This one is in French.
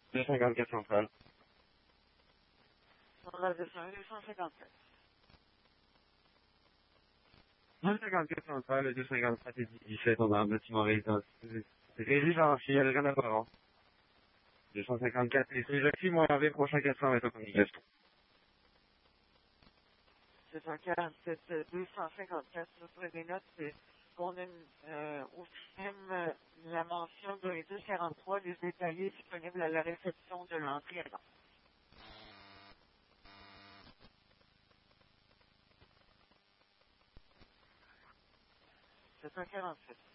254 centrale. Centrale 254. 254 centrale et 257 et 17 dans un bâtiment résidence. C'est régi par un filial rien à voir. 254 et c'est Jacques, moi, RV, prochain 400 mètres en communication. 747 254, je ferai des notes, c'est qu'on a au système la mention de les 243, les détaillés disponibles à la réception de l'entrée à l'entrée. 747.